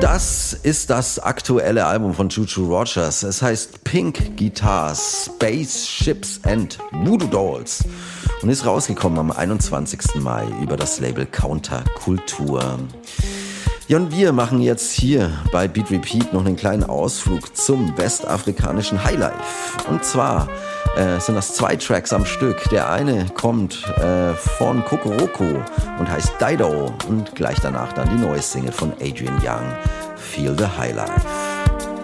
Das ist das aktuelle Album von Juju Rogers. Es heißt Pink Guitars, Spaceships and Voodoo Dolls und ist rausgekommen am 21. Mai über das Label Counterkultur. Ja, und wir machen jetzt hier bei Beat Repeat noch einen kleinen Ausflug zum westafrikanischen Highlife. Und zwar sind das 2 Tracks am Stück. Der eine kommt von Kokoroko und heißt Dido und gleich danach dann die neue Single von Adrian Young, Feel the Highlife.